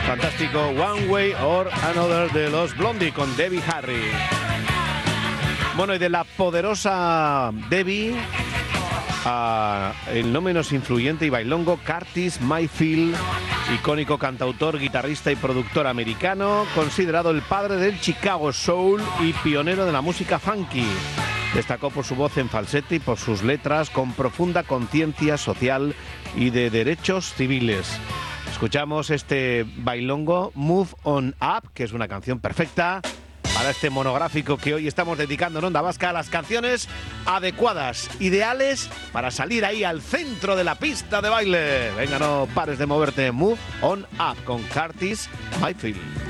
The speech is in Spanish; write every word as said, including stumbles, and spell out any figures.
Fantástico One Way or Another de los Blondie con Debbie Harry. Bueno, y de la poderosa Debbie a el no menos influyente y bailongo Curtis Mayfield, icónico cantautor, guitarrista y productor americano, considerado el padre del Chicago Soul y pionero de la música funky. Destacó por su voz en falsete y por sus letras con profunda conciencia social y de derechos civiles. Escuchamos este bailongo Move On Up, que es una canción perfecta para este monográfico que hoy estamos dedicando en Onda Vasca a las canciones adecuadas, ideales para salir ahí al centro de la pista de baile. Venga, no pares de moverte. Move On Up con Curtis Mayfield.